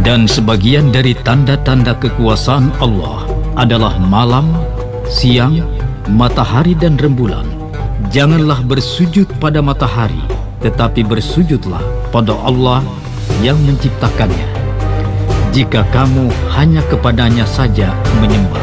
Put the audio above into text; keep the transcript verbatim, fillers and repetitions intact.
Dan sebagian dari tanda-tanda kekuasaan Allah adalah malam, siang, matahari dan rembulan. Janganlah bersujud pada matahari, tetapi bersujudlah pada Allah yang menciptakannya. Jika kamu hanya kepadanya saja menyembah.